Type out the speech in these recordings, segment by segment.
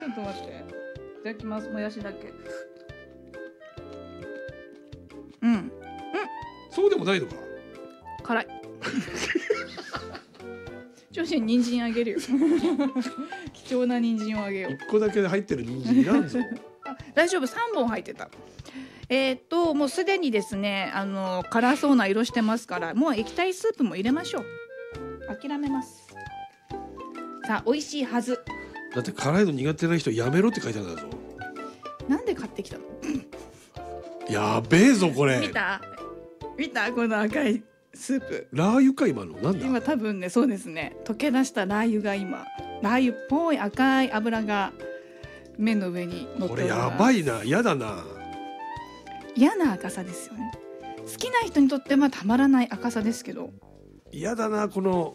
ちょっと待って。いただきます。もやしだけ。うん。 そうでもないのか。 辛い。女子に人参あげるよ。貴重な人参をあげよう。 1個だけ入ってる人参いらんぞ。 あ、大丈夫、3本入ってた。もうすでにですね、辛そうな色してますから、もう液体スープも入れましょう。諦めます。さあ、美味しいはず。 だって辛いの苦手な人やめろって書いてあるんだぞ。 なんで買ってきたの？ やべえぞこれ。 見たこの赤いスープ。 ラー油か今のなんだ。 今多分ね、そうですね。溶け出したラー油が今、ラー油っぽい赤い油が麺の上に乗っております。 これやばいな、やだな。 嫌な赤さですよね。好きな人にとってはたまらない赤さですけど。 やだな、この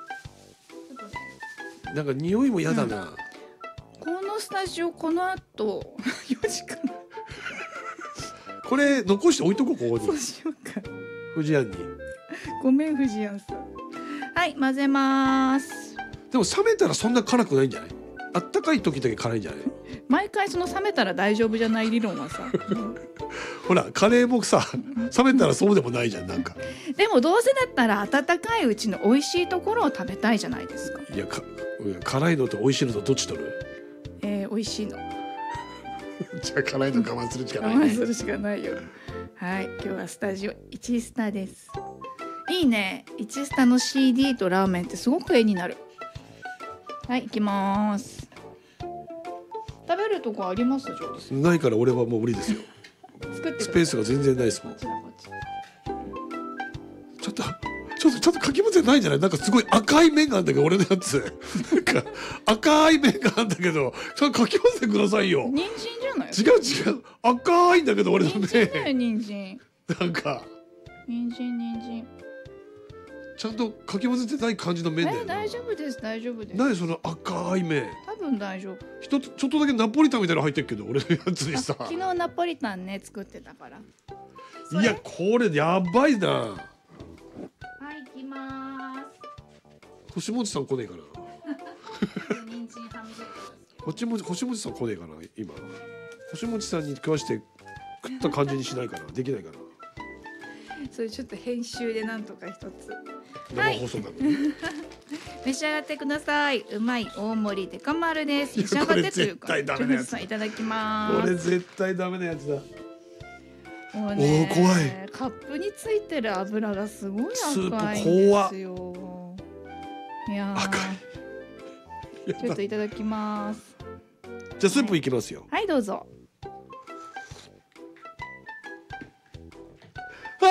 なんか匂いもやだな、 このスタジオこの後4時間これ残して置いとこう、ここに。 そうしようか。 藤谷に。 ごめん藤谷さん。はい、混ぜます。 でも冷めたらそんな辛くないんじゃない？あったかい時だけ辛いんじゃない？ 毎回その冷めたら大丈夫じゃない理論はさほらカレーもさ冷めたらそうでもないじゃん、なんか。 でもどうせだったら温かいうちの美味しいところを食べたいじゃないですか。 いや辛いのと美味しいのとどっち取る？ 美味しいの。 じゃあ辛いの我慢するしかない我ね。 慢するしかないよ。はい、今日はスタジオ1スタです。いいね、1スタの CD とラーメンってすごく絵になる。はい、行きます。食べるとこあります？ジョージさん。 ないから俺はもう無理ですよ。 作ってください。 スペースが全然ないですもん。 こっちだこっち。 ちょっとかき混ぜないんじゃない？なんかすごい赤い麺があるんだけど俺のやつなんか赤い麺があるんだけどちょっとかき混ぜてくださいよ。 人参じゃない？ 違う赤いんだけど俺の人参だよ、 麺人参。 なんか人参。 ちゃんとかき混ぜてない感じの麺だよな。 大丈夫です。 何その赤い麺。 多分大丈夫。 ちょっとだけナポリタンみたいなの入ってるけど俺のやつにさ。 昨日ナポリタンね作ってたから。 いやこれやばいな。 はい、行きます。 星文字さん来ねえかな。 人参はみ出てます。 星文字さん来ねえかな今。星文字さんに食わして食った感じにしないかな。できないかな。 それちょっと編集でなんとか一つ。 生放送だもんね。 召し上がってください。うまい大盛りデカ丸です。召し上がってというか。 これ絶対ダメなやつさんいただきます。 これ絶対ダメなやつだ。 もうね、 おー怖い。 カップについてる油がすごいスープ赤いんですよ。いやー、ちょっといただきます。 じゃあスープいきますよ。 はい、どうぞ。 ダ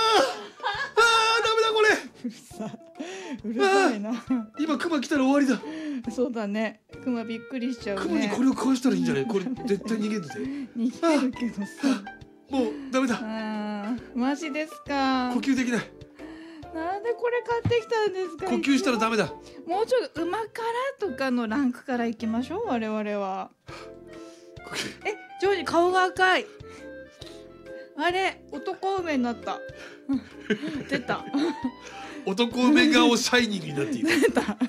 メだこれ。 うるさいな。 今クマ来たら終わりだ。 そうだね。クマびっくりしちゃうね。 クマにこれを食わしたらいいんじゃない？これ絶対逃げてて。 逃げるけどさ。 もうダメだ。 マジですか。 呼吸できない。 なんでこれ買ってきたんですか。 呼吸したらダメだ。 もうちょっと旨辛とかのランクからいきましょう我々は。ジョージ顔が赤い。あれ男梅になった。出た。 男梅顔シャイニングになっている。 出た。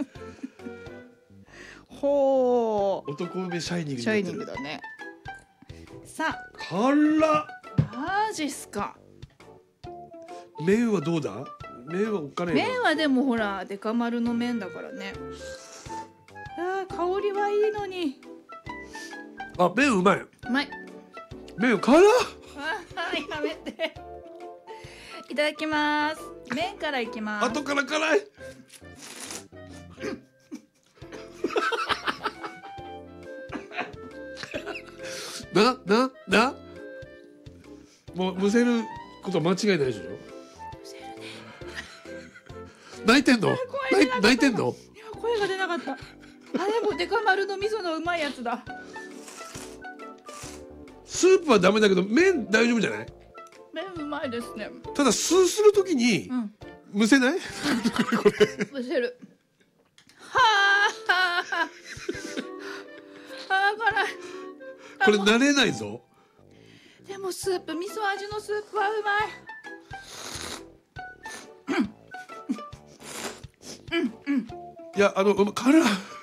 ほう。 男梅シャイニングにシャイなってる。 ニングだね。さあ。 辛っ。 マジっすか。 麺はどうだ？麺はおっかねえな。 麺はでもほらデカ丸の麺だからね。香りはいいのに。 あ、麺うまい。 うまい。 麺辛っ。 やめて。いただきます。麺からいきます。 後から辛い。なもうむせること間違いないでしょ。泣いてんの？泣いてんの？ いや声が出なかった。あ、でもデカ丸の味噌のうまいやつだ。 スープはダメだけど麺大丈夫じゃない？ 麺うまいですね。 ただスーするときに、むせない？これむせる。はあ辛い。 これ慣れないぞ。 でもスープ、味噌味のスープはうまい。 いや辛い。